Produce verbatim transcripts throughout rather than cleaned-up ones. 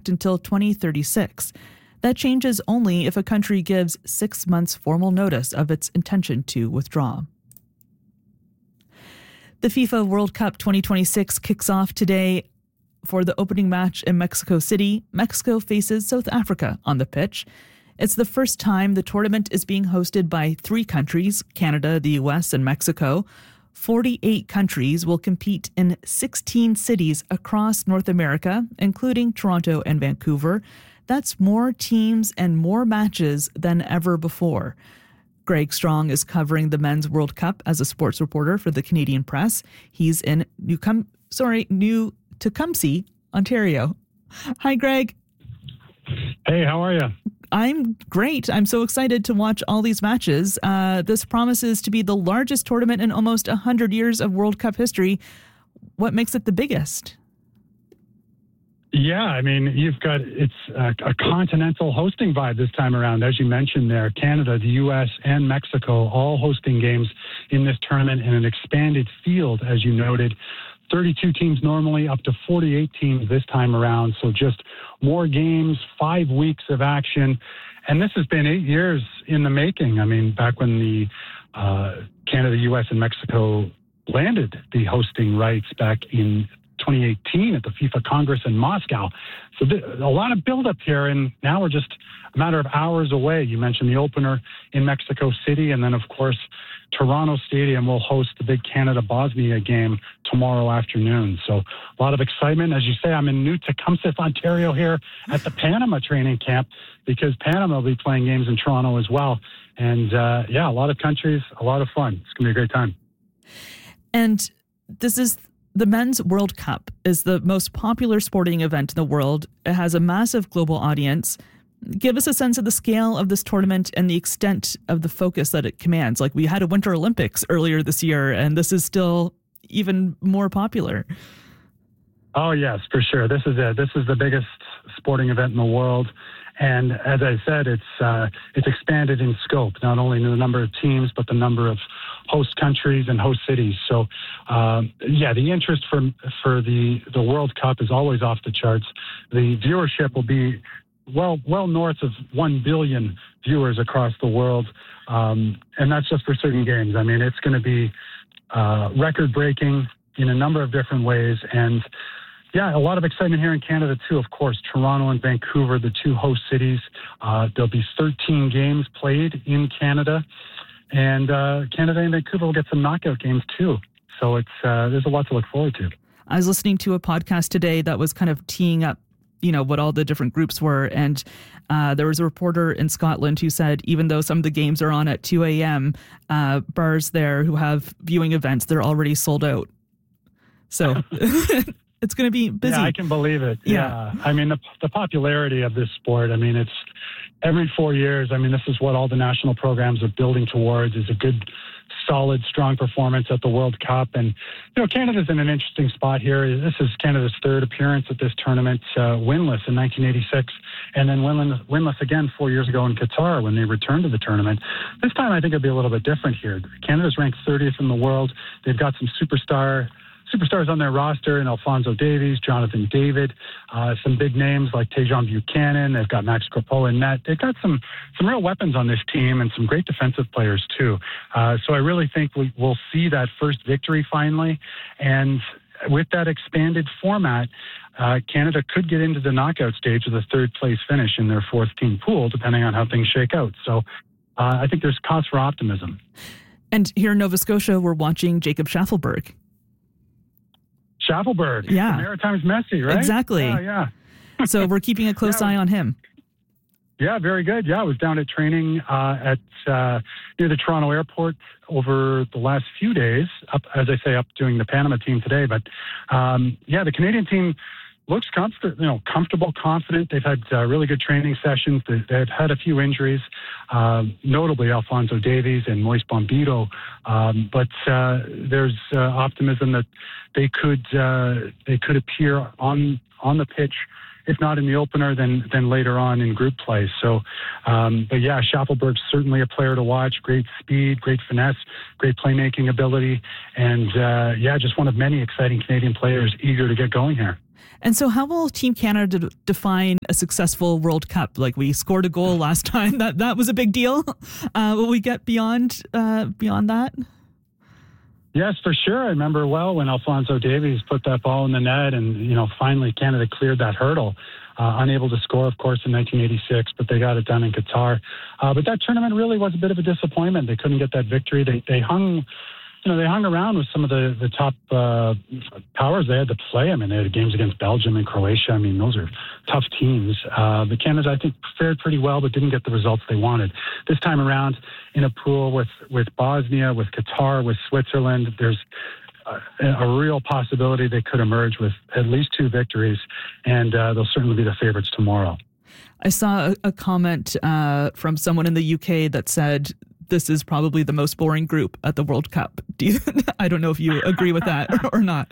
contract until twenty thirty-six. That changes only if a country gives six months formal notice of its intention to withdraw. The FIFA World Cup twenty twenty-six kicks off today. For the opening match in Mexico City, Mexico faces South Africa on the pitch. It's the first time the tournament is being hosted by three countries, Canada, the U S, and Mexico. forty-eight countries will compete in sixteen cities across North America, including Toronto and Vancouver. That's more teams and more matches than ever before. Greg Strong is covering the Men's World Cup as a sports reporter for the Canadian Press. He's in New Com- sorry, New Tecumseh, Ontario. Hi, Greg. Hey, how are you? I'm great. I'm so excited to watch all these matches. Uh, this promises to be the largest tournament in almost one hundred years of World Cup history. What makes it the biggest? Yeah, I mean, you've got, it's a, a continental hosting vibe this time around. As you mentioned there, Canada, the U S, and Mexico all hosting games in this tournament in an expanded field, as you noted. thirty-two teams normally, up to forty-eight teams this time around. So just more games, five weeks of action. And this has been eight years in the making. I mean, back when the uh, Canada, U S, and Mexico landed the hosting rights back in twenty eighteen at the FIFA Congress in Moscow. So th- a lot of buildup here, and now we're just a matter of hours away. You mentioned the opener in Mexico City, and then, of course, Toronto Stadium will host the big Canada-Bosnia game tomorrow afternoon. So a lot of excitement. As you say, I'm in New Tecumseh, Ontario here at the Panama training camp because Panama will be playing games in Toronto as well. And, uh, yeah, a lot of countries, a lot of fun. It's going to be a great time. And this is... The Men's World Cup is the most popular sporting event in the world. It has a massive global audience. Give us a sense of the scale of this tournament and the extent of the focus that it commands. Like, we had a Winter Olympics earlier this year, and this is still even more popular. Oh, yes, for sure. This is it. This is the biggest sporting event in the world. And as I said, it's uh, it's expanded in scope, not only the number of teams, but the number of host countries and host cities. So, um, yeah, the interest for for the, the World Cup is always off the charts. The viewership will be well well north of one billion viewers across the world, um, and that's just for certain games. I mean, it's going to be uh, record-breaking in a number of different ways, and yeah, a lot of excitement here in Canada, too, of course. Toronto and Vancouver, the two host cities. Uh, there'll be thirteen games played in Canada. And uh, Canada and Vancouver will get some knockout games, too. So it's uh, there's a lot to look forward to. I was listening to a podcast today that was kind of teeing up, you know, what all the different groups were. And uh, there was a reporter in Scotland who said even though some of the games are on at two a.m., uh, bars there who have viewing events, they're already sold out. So... It's going to be busy. Yeah, I can believe it. Yeah. yeah. I mean, the, the popularity of this sport, I mean, it's every four years. I mean, this is what all the national programs are building towards, is a good, solid, strong performance at the World Cup. And, you know, Canada's in an interesting spot here. This is Canada's third appearance at this tournament, uh, winless in nineteen eighty-six, and then winless, winless again four years ago in Qatar when they returned to the tournament. This time, I think it'll be a little bit different here. Canada's ranked thirtieth in the world. They've got some superstar Superstars on their roster, and Alphonso Davies, Jonathan David, uh, some big names like Tejan Buchanan. They've got Max Crepeau in net. They've got some some real weapons on this team and some great defensive players too. Uh, so I really think we, we'll see that first victory finally. And with that expanded format, uh, Canada could get into the knockout stage with a third place finish in their fourth team pool, depending on how things shake out. So uh, I think there's cause for optimism. And here in Nova Scotia, we're watching Jacob Schaffelberg. Schaffelberg, yeah, the Maritimes Messi, right? Exactly. Yeah, yeah. So we're keeping a close yeah. eye on him. Yeah, very good. Yeah, I was down at training uh, at uh, near the Toronto airport over the last few days. Up, as I say, up doing the Panama team today. But um, yeah, the Canadian team looks comfort, you know, comfortable, confident. They've had uh, really good training sessions. They, they've had a few injuries, uh, notably Alphonso Davies and Moise Bombito. Um, but uh, there's uh, optimism that they could uh, they could appear on on the pitch, if not in the opener, then then later on in group play. So, um, but yeah, Schaffelberg's certainly a player to watch. Great speed, great finesse, great playmaking ability, and uh, yeah, just one of many exciting Canadian players eager to get going here. And so how will Team Canada d- define a successful World Cup? Like, we scored a goal last time. That that was a big deal. Uh, will we get beyond uh, beyond that? Yes, for sure. I remember well when Alphonso Davies put that ball in the net and, you know, finally Canada cleared that hurdle. Uh, unable to score, of course, in nineteen eighty-six, but they got it done in Qatar. Uh, but that tournament really was a bit of a disappointment. They couldn't get that victory. They they hung... You know, they hung around with some of the, the top uh, powers they had to play. I mean, they had games against Belgium and Croatia. I mean, those are tough teams. Uh, but Canada, I think, fared pretty well, but didn't get the results they wanted. This time around, in a pool with, with Bosnia, with Qatar, with Switzerland, there's a, a real possibility they could emerge with at least two victories, and uh, they'll certainly be the favorites tomorrow. I saw a, a comment uh, from someone in the U K that said, this is probably the most boring group at the World Cup. Do you, I don't know if you agree with that or, or not.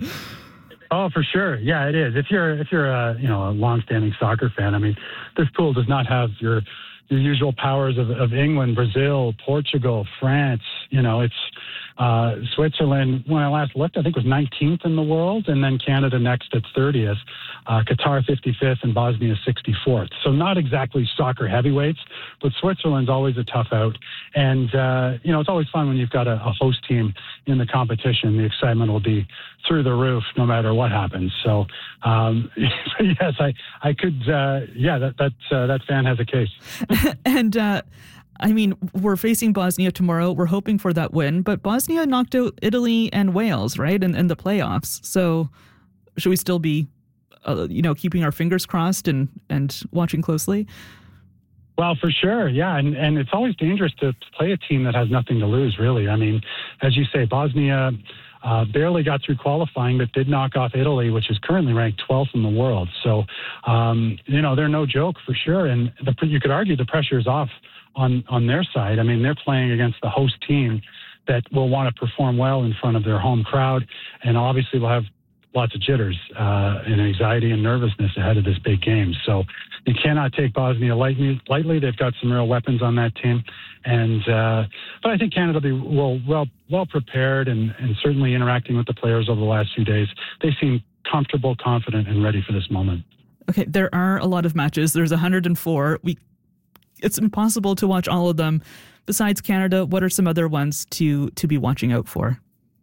Oh, for sure. Yeah, it is. If you're if you're a you know a longstanding soccer fan, I mean, this pool does not have your your usual powers of, of England, Brazil, Portugal, France. You know, it's uh, Switzerland. When I last looked, I think it was nineteenth in the world, and then Canada next at thirtieth, uh, Qatar fifty-fifth, and Bosnia sixty-fourth. So not exactly soccer heavyweights, but Switzerland's always a tough out. And, uh, you know, it's always fun when you've got a, a host team in the competition. The excitement will be through the roof no matter what happens. So, um, yes, I, I could, uh, yeah, that, that, uh, that fan has a case. and, uh, I mean, we're facing Bosnia tomorrow. We're hoping for that win, but Bosnia knocked out Italy and Wales, right, in, in the playoffs. So should we still be, uh, you know, keeping our fingers crossed and, and watching closely? Well, for sure, yeah, and and it's always dangerous to play a team that has nothing to lose, really. I mean, as you say, Bosnia uh, barely got through qualifying, but did knock off Italy, which is currently ranked twelfth in the world. So, um, you know, they're no joke for sure, and the, you could argue the pressure is off on on their side. I mean, they're playing against the host team that will want to perform well in front of their home crowd, and obviously will have lots of jitters uh, and anxiety and nervousness ahead of this big game. So you cannot take Bosnia lightly. lightly. They've got some real weapons on that team. And uh, but I think Canada will be well, well, well prepared and, and certainly interacting with the players over the last few days. They seem comfortable, confident, and ready for this moment. Okay, there are a lot of matches. There's one hundred four. We, it's impossible to watch all of them. Besides Canada, what are some other ones to to be watching out for?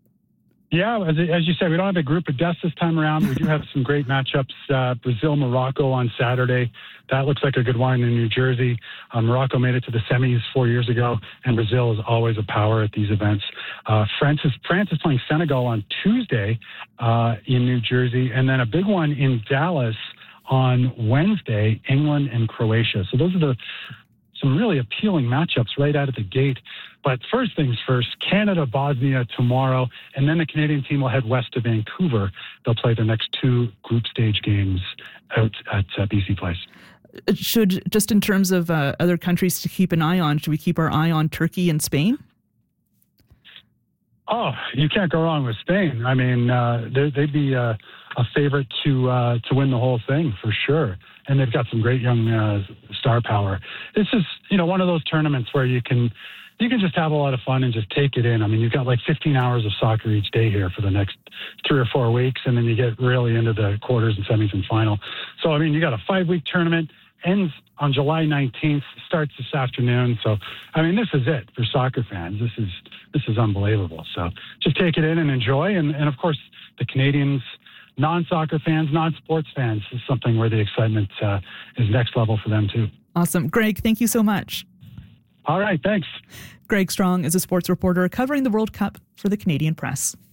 Yeah, as, as you said, we don't have a group of death this time around. We do have some great matchups. Uh, Brazil, Morocco on Saturday. That looks like a good one in New Jersey. Uh, Morocco made it to the semis four years ago, and Brazil is always a power at these events. Uh, France, is, France is playing Senegal on Tuesday uh, in New Jersey, and then a big one in Dallas on Wednesday, England and Croatia. So those are the some really appealing matchups right out of the gate. But first things first, Canada, Bosnia tomorrow, and then the Canadian team will head west to Vancouver. They'll play their next two group stage games out at uh, B C Place. Should, just in terms of uh, other countries to keep an eye on, should we keep our eye on Turkey and Spain? Oh, you can't go wrong with Spain. I mean, uh, they'd be uh, a favorite to uh, to win the whole thing for sure. And they've got some great young uh, star power. This is, you know, one of those tournaments where you can you can just have a lot of fun and just take it in. I mean, you've got like fifteen hours of soccer each day here for the next three or four weeks, and then you get really into the quarters and semis and final. So, I mean, you got a five-week tournament, ends on July nineteenth, starts this afternoon. So, I mean, this is it for soccer fans. This is this is unbelievable. So just take it in and enjoy. And, and of course, the Canadians, non-soccer fans, non-sports fans, is something where the excitement uh, is next level for them too. Awesome. Greg, thank you so much. All right, thanks. Greg Strong is a sports reporter covering the World Cup for the Canadian Press.